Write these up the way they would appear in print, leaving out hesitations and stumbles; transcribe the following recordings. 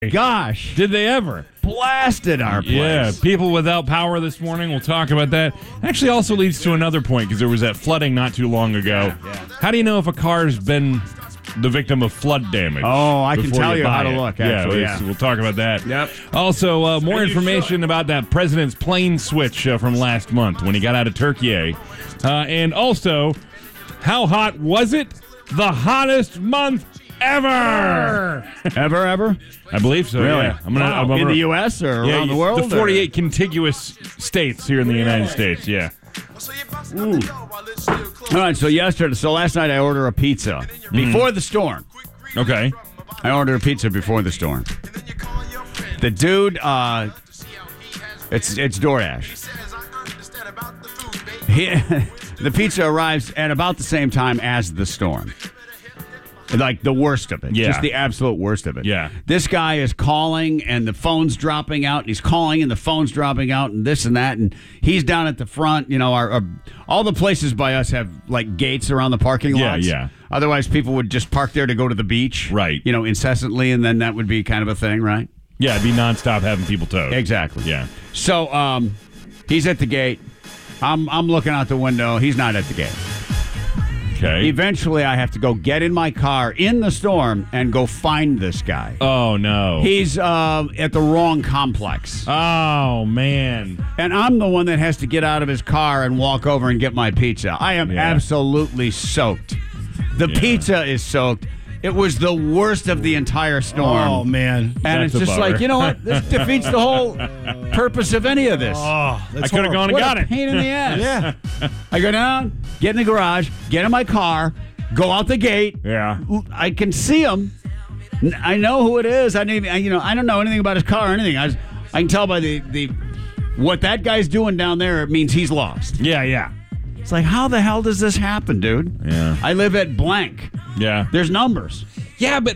Gosh. Did they ever? Blasted our place. Yeah, people without power this morning. We'll talk about that. Actually also leads to another point because there was that flooding not too long ago. Yeah. How do you know if a car's been the victim of flood damage? Oh, I can before tell you how to buy it? look, actually. Yeah. We'll talk about that. Yep. Also, more information about that president's plane switch from last month when he got out of Turkey. And also, how hot was it? The hottest month ever. Ever? I believe so. Really? Yeah. Wow. In the U.S. or around the world? The 48 contiguous states here in the United States. Yeah. All right. So last night I ordered a pizza before the storm. Okay. I ordered a pizza before the storm. The dude, it's DoorDash. The pizza arrives at about the same time as the storm. Like the worst of it. Yeah. Just the absolute worst of it. Yeah. This guy is calling and the phone's dropping out. And he's calling and the phone's dropping out and this and that. And he's down at the front. You know, all the places by us have like gates around the parking lots. Yeah. Otherwise, people would just park there to go to the beach. Right. You know, incessantly. And then that would be kind of a thing, right? Yeah, it'd be nonstop having people towed. Exactly. Yeah. So he's at the gate. I'm looking out the window. He's not at the gate. Okay. Eventually, I have to go get in my car in the storm and go find this guy. Oh, no. He's at the wrong complex. Oh, man. And I'm the one that has to get out of his car and walk over and get my pizza. I am absolutely soaked. The pizza is soaked. It was the worst of the entire storm. Oh, man. And That's it's just like, you know what? This defeats the whole purpose of any of this. I could have gone and got What a it. pain in the ass. I go down, get in the garage, get in my car, go out the gate. Yeah. I can see him. I know who it is. I don't know anything about his car or anything. I can tell by the what that guy's doing down there. It means he's lost. Yeah. It's like, how the hell does this happen, dude? Yeah. I live at blank. Yeah. There's numbers. Yeah, but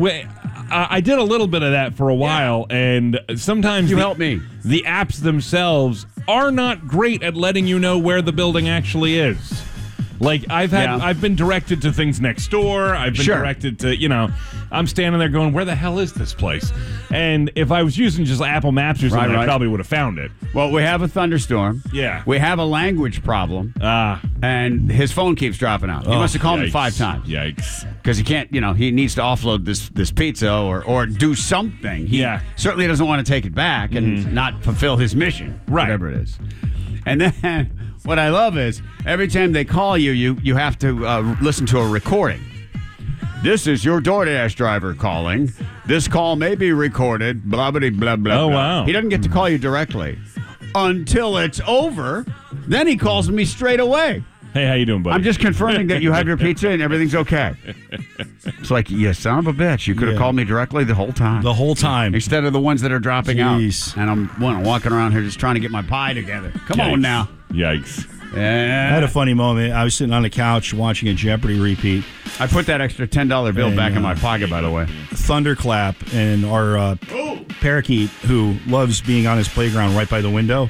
I did a little bit of that for a while, and sometimes You help me. The apps themselves are not great at letting you know where the building actually is. Like I've been directed to things next door. I've been directed to, I'm standing there going, where the hell is this place? And if I was using just Apple Maps or something, I probably would have found it. Well, we have a thunderstorm. Yeah. We have a language problem. And his phone keeps dropping out. He must have called me 5 times. Yikes. Because he can't, he needs to offload this pizza or do something. He certainly doesn't want to take it back and not fulfill his mission. Right. Whatever it is. And then what I love is every time they call you have to listen to a recording. This is your DoorDash driver calling. This call may be recorded, blah, blah, blah, blah. Oh, wow. He doesn't get to call you directly until it's over. Then he calls me straight away. Hey, how you doing, buddy? I'm just confirming that you have your pizza and everything's okay. It's like, you son of a bitch. You could have called me directly the whole time. The whole time. Instead of the ones that are dropping Jeez. out. And I'm walking around here just trying to get my pie together. Come on now. Yikes. I had a funny moment. I was sitting on the couch watching a Jeopardy repeat. I put that extra $10 bill back in my pocket, by the way. Thunderclap and our parakeet, who loves being on his playground right by the window,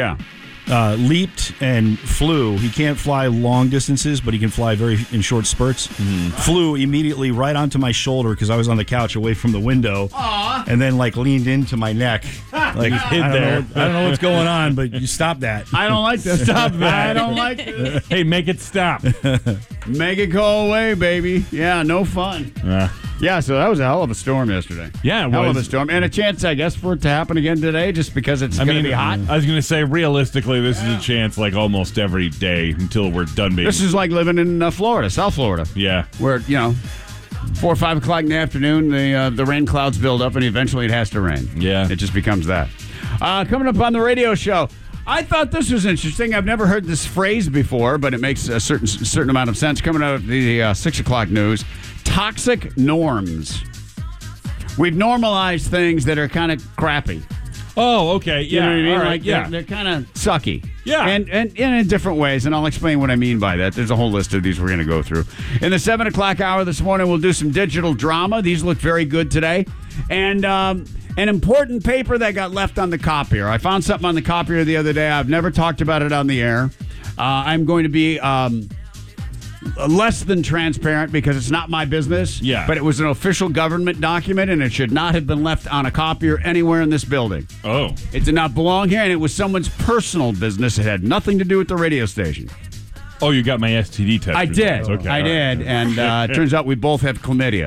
leaped and flew. He can't fly long distances, but he can fly in short spurts. Flew immediately right onto my shoulder because I was on the couch away from the window. Aww. And then leaned into my neck. Like, I don't know what's going on, but you stop that. I don't like this. Stop that. I don't like this. Hey, make it stop. Make it go away, baby. Yeah, no fun. Yeah, so that was a hell of a storm yesterday. Yeah, it hell was. of a storm. And a chance, I guess, for it to happen again today just because it's going to be hot. I was going to say, realistically, this is a chance like almost every day until we're done being. This is like living in Florida, South Florida. Yeah. Where, 4 or 5 o'clock in the afternoon, the rain clouds build up and eventually it has to rain. Yeah. It just becomes that. Coming up on the radio show, I thought this was interesting. I've never heard this phrase before, but it makes a certain amount of sense. Coming out of the 6 o'clock news, toxic norms. We've normalized things that are kind of crappy. Oh, okay. Yeah. You know what I mean? All right. They're kind of sucky. Yeah. And in different ways, and I'll explain what I mean by that. There's a whole list of these we're going to go through. In the 7 o'clock hour this morning, we'll do some digital drama. These look very good today. And an important paper that got left on the copier. I found something on the copier the other day. I've never talked about it on the air. I'm going to be less than transparent because it's not my business. Yeah. But it was an official government document, and it should not have been left on a copier anywhere in this building. Oh. It did not belong here, and it was someone's personal business. It had nothing to do with the radio station. Oh, you got my STD test. I did. Okay. I did. And it turns out we both have chlamydia.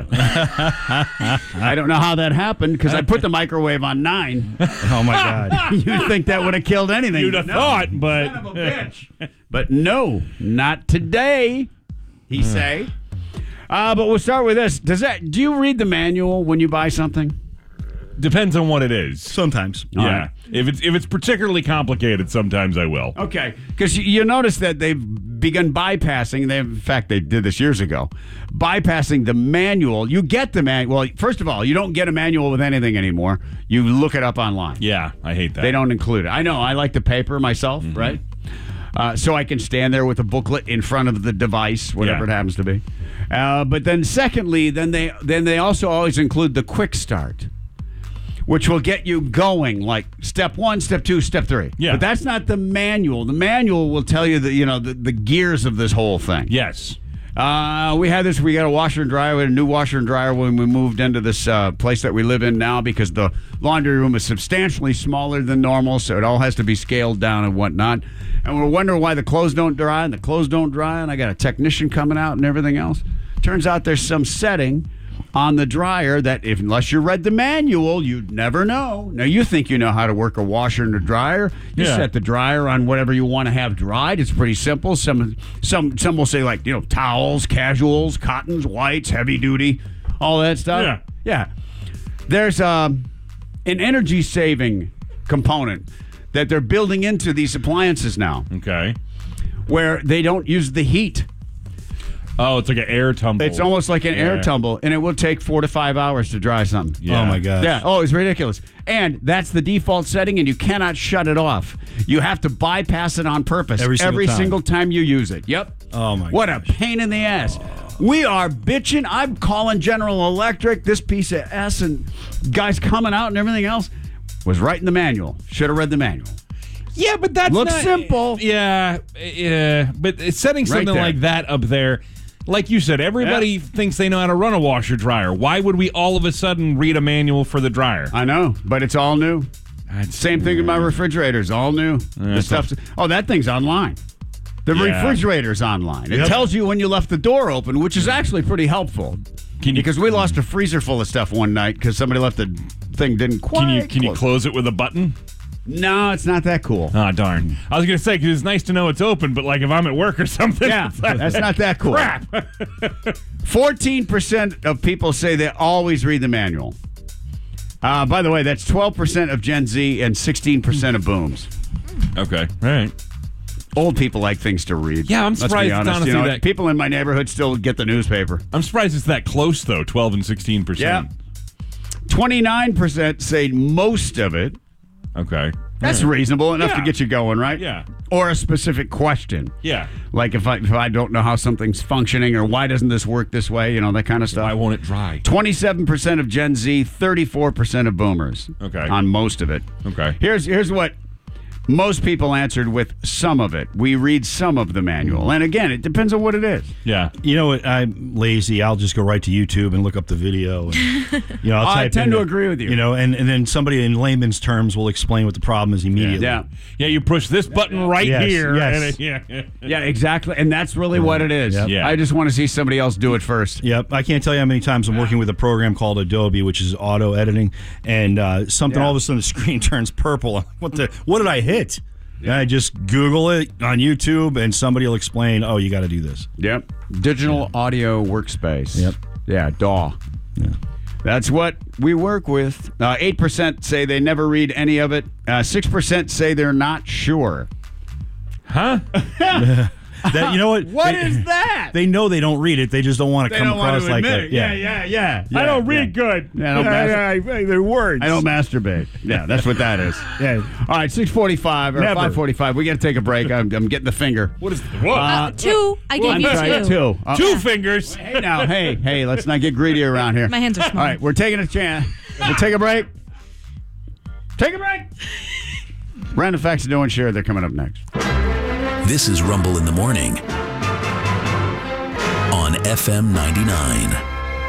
I don't know how that happened because I put the microwave on 9. Oh, my God. You'd think that would have killed anything. You'd have thought, but... Son of a bitch. But no, not today, he say. But we'll start with this. Do you read the manual when you buy something? Depends on what it is. Sometimes. Yeah. right. If it's particularly complicated, sometimes I will. Okay, because you notice that they've begun bypassing. In fact, they did this years ago. Bypassing the manual. You get the manual. Well, first of all, you don't get a manual with anything anymore. You look it up online. Yeah, I hate that. They don't include it. I know. I like the paper myself, right? So I can stand there with a booklet in front of the device, whatever it happens to be. But then, secondly, then they also always include the quick start, which will get you going, like step 1, step 2, step 3. Yeah. But that's not the manual. The manual will tell you the gears of this whole thing. Yes. We had this. We got a washer and dryer. We had a new washer and dryer when we moved into this place that we live in now because the laundry room is substantially smaller than normal, so it all has to be scaled down and whatnot. And we're wondering why the clothes don't dry, and the clothes don't dry, and I got a technician coming out and everything else. Turns out there's some setting on the dryer that unless you read the manual, you'd never know. Now, you think you know how to work a washer and a dryer. You set the dryer on whatever you want to have dried. It's pretty simple. Some will say, like, towels, casuals, cottons, whites, heavy duty, all that stuff. Yeah. There's an energy saving component that they're building into these appliances now, Okay. where they don't use the heat. Oh, it's like an air tumble. It's almost like an air tumble, and it will take 4 to 5 hours to dry something. Yeah. Oh, my gosh. Yeah. Oh, it's ridiculous. And that's the default setting, and you cannot shut it off. You have to bypass it on purpose Every single time you use it. Yep. Oh, my What a pain in the ass. We are bitching. I'm calling General Electric, this piece of S, and guys coming out and everything else was right in the manual. Should have read the manual. Yeah, but that's Looks not, simple. Yeah, but setting something there. like that up there, like you said, everybody thinks they know how to run a washer dryer. Why would we all of a sudden read a manual for the dryer? I know, but it's all new. Same thing with my refrigerators, all new. The stuff's, that thing's online. The refrigerator's online. It tells you when you left the door open, which is actually pretty helpful. Because we lost a freezer full of stuff one night because somebody left the thing didn't quite. Can you close it with a button? No, it's not that cool. Ah, darn. I was going to say, because it's nice to know it's open, but like if I'm at work or something. Yeah, it's like, that's not that cool. Crap. 14% of people say they always read the manual. By the way, that's 12% of Gen Z and 16% of booms. Okay, all right. Old people like things to read. Yeah, I'm Let's be surprised it's honest. honestly that- people in my neighborhood still get the newspaper. I'm surprised it's that close, though, 12 and 16%. Yeah. 29% say most of it. Okay. That's reasonable enough to Yeah. get you going, right? Yeah. Or a specific question. Yeah. Like if I don't know how something's functioning or why doesn't this work this way, that kind of stuff. Why won't it dry? 27% of Gen Z, 34% of boomers. Okay. On most of it. Okay. Here's what most people answered with some of it. We read some of the manual. And again, it depends on what it is. Yeah. You know what? I'm lazy. I'll just go right to YouTube and look up the video. And, I'll I type tend in to agree with you. And then somebody in layman's terms will explain what the problem is immediately. Yeah. Yeah, you push this button right Yes, here. yes. And Yeah, exactly. And that's really what it is. Yep. Yeah. I just want to see somebody else do it first. Yep. I can't tell you how many times I'm working with a program called Adobe, which is auto editing, and something all of a sudden the screen turns purple. What did I hit? And I just Google it on YouTube, and somebody will explain, oh, you got to do this. Yep. Digital audio workspace. Yep. Yeah, DAW. Yeah. That's what we work with. 8% say they never read any of it. 6% say they're not sure. Huh? That, you know what? What is that? They know they don't read it. They just don't want to come across like that. Yeah. I don't read good. Yeah, they're words. I don't masturbate. Yeah, that's what that is. Yeah. All right, 6:45 or Never. 5:45. We got to take a break. I'm getting the finger. What is what? 2. I gave you Sorry, 2. two. Two fingers. Hey now, hey, let's not get greedy around here. My hands are small. All right, we're taking a chance. We'll take a break. Take a break. Random facts and share. They're coming up next. This is Rumble in the Morning FM 99.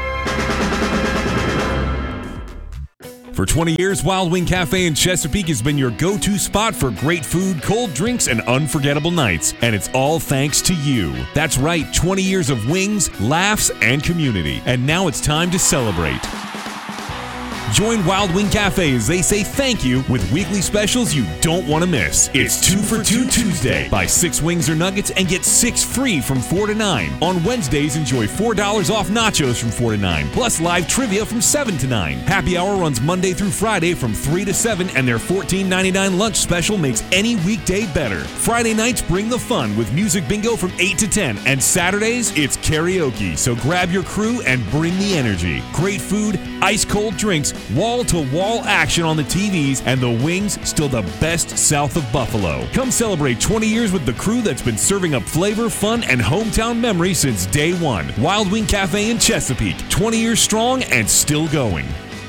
For 20 years, Wild Wing Cafe in Chesapeake has been your go-to spot for great food, cold drinks, and unforgettable nights. And it's all thanks to you. That's right, 20 years of wings, laughs, and community. And now it's time to celebrate. Join Wild Wing Cafe as they say thank you with weekly specials you don't want to miss. It's 2 for $2 Tuesday. Buy 6 wings or nuggets and get 6 free from 4 to 9. On Wednesdays, enjoy $4 off nachos from 4 to 9, plus live trivia from 7 to 9. Happy Hour runs Monday through Friday from 3 to 7, and their $14.99 lunch special makes any weekday better. Friday nights bring the fun with music bingo from 8 to 10, and Saturdays, it's karaoke. So grab your crew and bring the energy. Great food, ice-cold drinks, wall-to-wall action on the TVs, and the wings still the best south of Buffalo. Come celebrate 20 years with the crew that's been serving up flavor, fun, and hometown memories since day one. Wild Wing Cafe in Chesapeake, 20 years strong and still going.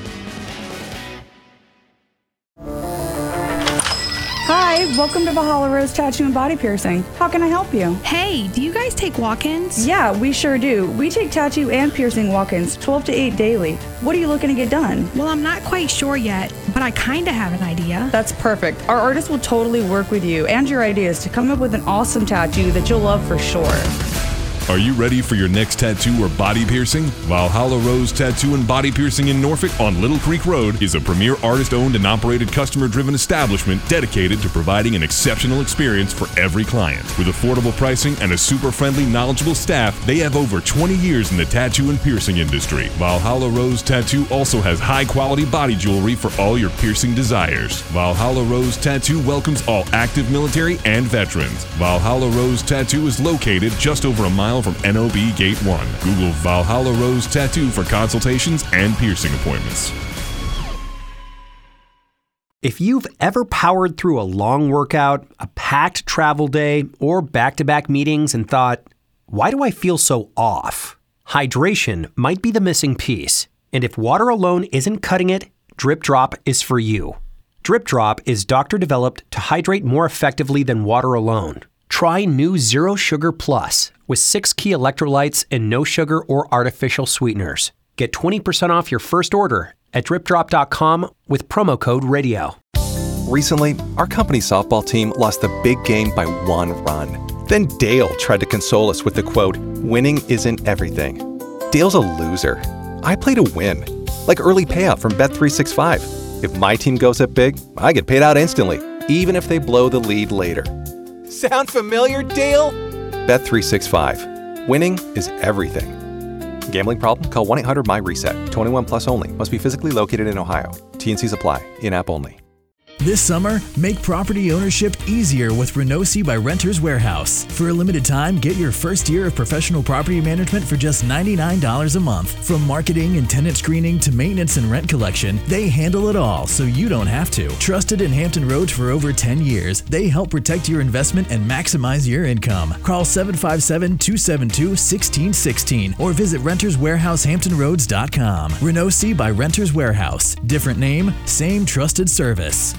Hi, welcome to Valhalla Rose Tattoo and Body Piercing. How can I help you? Hey, do you guys take walk-ins? Yeah, we sure do. We take tattoo and piercing walk-ins 12 to 8 daily. What are you looking to get done? Well, I'm not quite sure yet, but I kind of have an idea. That's perfect. Our artists will totally work with you and your ideas to come up with an awesome tattoo that you'll love for sure. Are you ready for your next tattoo or body piercing? Valhalla Rose Tattoo and Body Piercing in Norfolk on Little Creek Road is a premier artist-owned and operated customer-driven establishment dedicated to providing an exceptional experience for every client. With affordable pricing and a super-friendly, knowledgeable staff, they have over 20 years in the tattoo and piercing industry. Valhalla Rose Tattoo also has high-quality body jewelry for all your piercing desires. Valhalla Rose Tattoo welcomes all active military and veterans. Valhalla Rose Tattoo is located just over a mile from NOB Gate 1. Google Valhalla Rose Tattoo for consultations and piercing appointments. If you've ever powered through a long workout, a packed travel day, or back-to-back meetings and thought, why do I feel so off? Hydration might be the missing piece. And if water alone isn't cutting it, Drip Drop is for you. Drip Drop is doctor-developed to hydrate more effectively than water alone. Try new Zero Sugar Plus with 6 key electrolytes and no sugar or artificial sweeteners. Get 20% off your first order at dripdrop.com with promo code RADIO. Recently, our company softball team lost the big game by 1 run. Then Dale tried to console us with the quote, "Winning isn't everything." Dale's a loser. I play to win, like early payout from Bet365. If my team goes up big, I get paid out instantly, even if they blow the lead later. Sound familiar, Dale? Bet365. Winning is everything. Gambling problem? Call 1-800-MY-RESET. 21 plus only. Must be physically located in Ohio. T&Cs apply. In-app only. This summer, make property ownership easier with Renosi by Renters Warehouse. For a limited time, get your first year of professional property management for just $99 a month. From marketing and tenant screening to maintenance and rent collection, they handle it all so you don't have to. Trusted in Hampton Roads for over 10 years, they help protect your investment and maximize your income. Call 757-272-1616 or visit renterswarehousehamptonroads.com. Renosi by Renters Warehouse. Different name, same trusted service.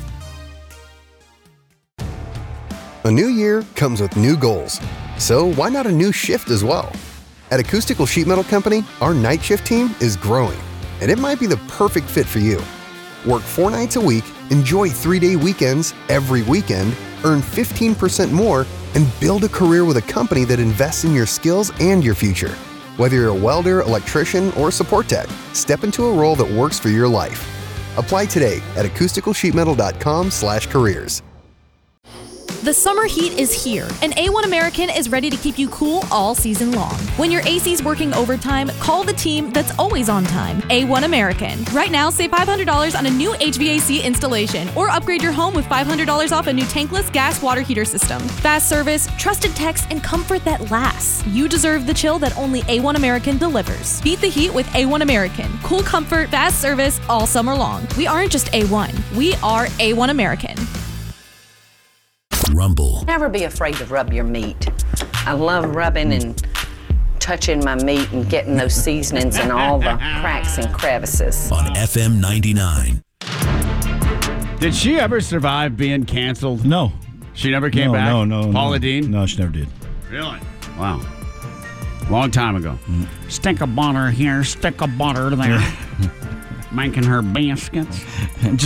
A new year comes with new goals, so why not a new shift as well? At Acoustical Sheet Metal Company, our night shift team is growing, and it might be the perfect fit for you. Work 4 nights a week, enjoy 3-day weekends every weekend, earn 15% more, and build a career with a company that invests in your skills and your future. Whether you're a welder, electrician, or support tech, step into a role that works for your life. Apply today at acousticalsheetmetal.com/careers. The summer heat is here, and A1 American is ready to keep you cool all season long. When your AC's working overtime, call the team that's always on time, A1 American. Right now, save $500 on a new HVAC installation, or upgrade your home with $500 off a new tankless gas water heater system. Fast service, trusted techs, and comfort that lasts. You deserve the chill that only A1 American delivers. Beat the heat with A1 American. Cool comfort, fast service, all summer long. We aren't just A1, we are A1 American. Rumble. Never be afraid to rub your meat. I love rubbing and touching my meat and getting those seasonings in all the cracks and crevices. On FM 99. Did she ever survive being canceled? No. She never came back? No. Paula Deen? No, she never did. Really? Wow. Long time ago. Stick of butter here, stick of butter there. Making her baskets.